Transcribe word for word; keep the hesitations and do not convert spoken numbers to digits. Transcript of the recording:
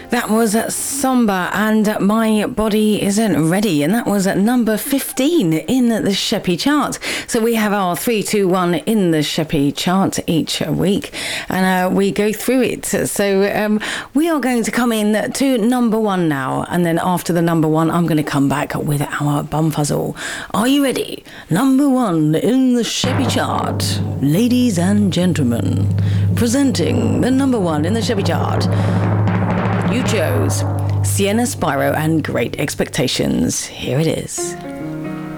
That was Somber and My Body Isn't Ready, and that was at number fifteen in the Sheppy chart. So we have our three two one in the Sheppy chart each week, and uh, we go through it. So um, we are going to come in to number one now, and then after the number one, I'm going to come back with our bumfuzzle. Are you ready? Number one in the Sheppy chart, ladies and gentlemen, presenting the number one in the Sheppy chart. You chose Sienna Spyro and Great Expectations. Here it is.